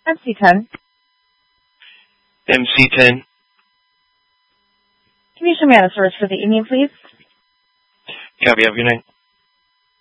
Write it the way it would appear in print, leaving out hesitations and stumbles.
MC10. MC10. Can you show me how to search for the evening, please? Copy. Have a good night.